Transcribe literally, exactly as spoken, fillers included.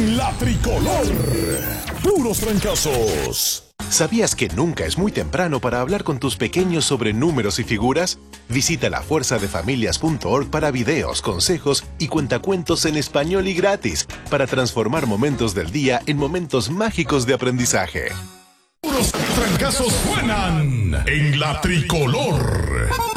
en la tricolor. Puros trancazos. ¿Sabías que nunca es muy temprano para hablar con tus pequeños sobre números y figuras? Visita la fuerza de familias punto org para videos, consejos y cuentacuentos en español y gratis para transformar momentos del día en momentos mágicos de aprendizaje. Puros trancazos suenan en la tricolor.